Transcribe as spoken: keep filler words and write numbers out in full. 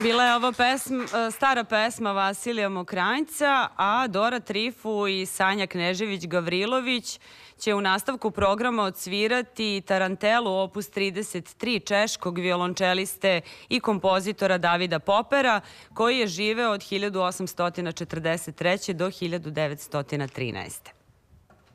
Bila je ovo pesma, stara pesma Vasilija Mokranjca, a Dora Trifu i Sanja Knežević-Gavrilović će u nastavku programa odsvirati Tarantelu opus trideset tri češkog violončeliste i kompozitora Davida Popera, koji je živeo od hiljadu osamsto četrdeset treće do hiljadu devetsto trinaeste.